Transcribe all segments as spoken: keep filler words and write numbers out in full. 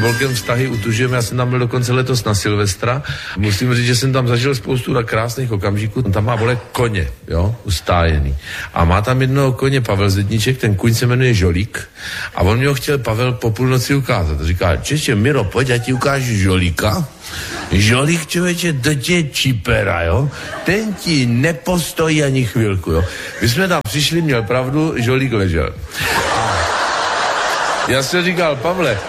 Bolkem vztahy utužujeme, já jsem tam byl dokonce letos na Silvestra. Musím říct, že jsem tam zažil spoustu na krásných okamžiků. Tam má vole koně, jo, ustájený. A má tam jednoho koně Pavel Zedníček, ten kuň se jmenuje Žolík. A on mě ho chtěl Pavel po půlnoci ukázat. Říká, čeště, Miro, pojď, já ti ukážu Žolíka. Žolík, člověče, to je čipera, jo. Ten ti nepostojí ani chvilku, jo. My jsme tam přišli, měl pravdu, Žolík ležel. A já jsem říkal, Pavle,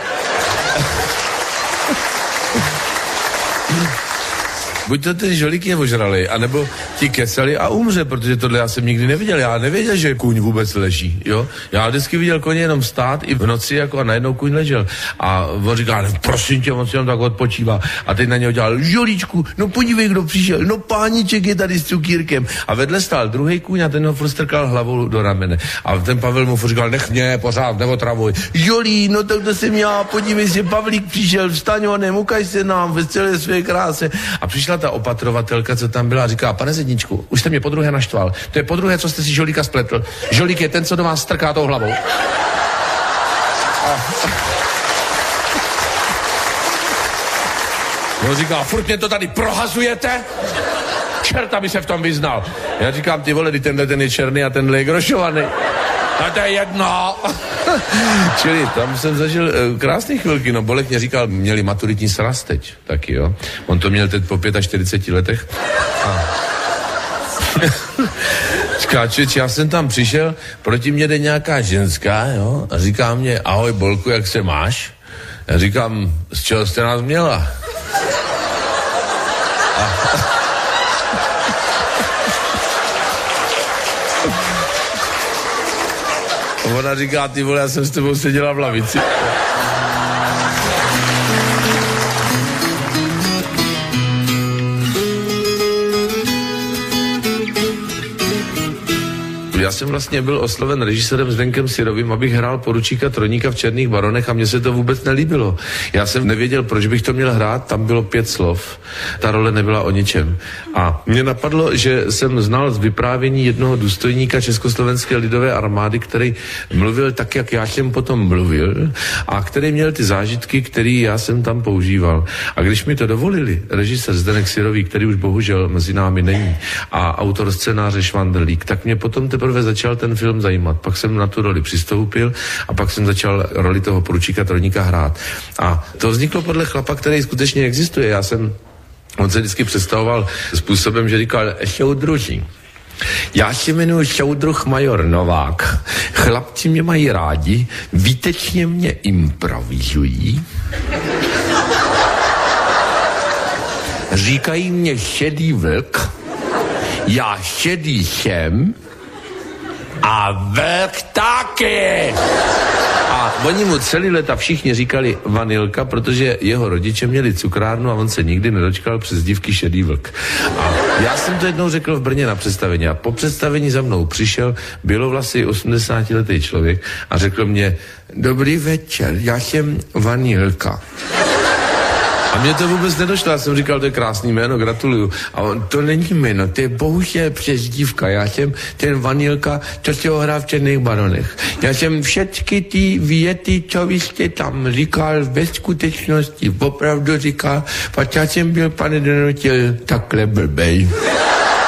buď to ten Žolík je ožralej, anebo ti kecali a umře, protože tohle já jsem nikdy neviděl. Já nevěděl, že kůň vůbec leží, jo. Já vždycky viděl koně jenom stát i v noci, jako a najednou kůň ležel. A on říká, prosím tě, on si jenom tak odpočívá. A teď na něho dělal, Žolíčku, no podívej, kdo přišel, no páníček je tady s cukírkem. A vedle stál druhý kůň a ten ho furt strkal hlavou do ramene. A ten Pavel mu furt říkal, nech mě, pořád, neotravuj. Žolí, no tak to jsem já, podívej se, Pavlík přišel, vstaň honem, ukaž se nám ve celé své kráse. A přišla ta opatrovatelka, co tam byla, říká, pane Zedníčku, už jste mě podruhé naštval. To je podruhé, co jste si Žolíka spletl. Žolík je ten, co do vás strká tou hlavou. A... On říká, furt mě to tady prohazujete? Čert, aby se v tom vyznal. Já říkám, ty vole, tenhle ten je černý a tenhle je grošovaný. A to je jedno. Čili tam jsem zažil uh, krásné chvilky, no Bolek mě říkal, měli maturitní sraz teď, taky, jo. On to měl teď po čtyřiceti pěti letech. A... Říká, čeč, já jsem tam přišel, proti mě jde nějaká ženská, jo, a říká mě, ahoj Bolku, jak se máš? Já říkám, z čeho jste nás měla? A... Ona říká, ty vole, já jsem s tebou seděla v lavici. Já jsem vlastně byl osloven režisérem Zdenkem Syrovým, abych hrál poručíka Troníka v Černých baronech a mně se to vůbec nelíbilo. Já jsem nevěděl, proč bych to měl hrát, tam bylo pět slov. Ta role nebyla o ničem. A mě napadlo, že jsem znal z vyprávění jednoho důstojníka Československé lidové armády, který mluvil tak, jak já jsem potom mluvil a který měl ty zážitky, které já jsem tam používal. A když mi to dovolili, režisér Zdenek Syrový, který už bohužel mezi námi není, a autor scénáře Švandelík, tak mě potom teprve začal ten film zajímat. Pak jsem na tu roli přistoupil a pak jsem začal roli toho poručíka Troníka hrát. A to vzniklo podle chlapa, který skutečně existuje. Já jsem, on se vždycky představoval způsobem, že říkal šoudruží. Já se jmenuji soudruh major Novák. Chlapci mě mají rádi, výtečně mě improvizují. Říkají mě šedý vlk. Já šedý jsem a vlk taky. A oni mu celý leta všichni říkali Vanilka, protože jeho rodiče měli cukrárnu a on se nikdy nedočkal přes dívky šedý vlk. A já jsem to jednou řekl v Brně na představení a po představení za mnou přišel bělovlasý osmdesátiletý člověk a řekl mě, dobrý večer, já jsem Vanilka. A mně to vůbec nedošlo, já jsem říkal, to je krásný jméno, gratuluju. A on, to není jméno, to je bohužel přezdívka. Já jsem ten Vanilka, co se ho hrál v Černých baronech. Já jsem všechny ty věty, co vy jste tam říkal, ve skutečnosti opravdu říkal, pak já jsem byl, pane Donutil, takhle blbej.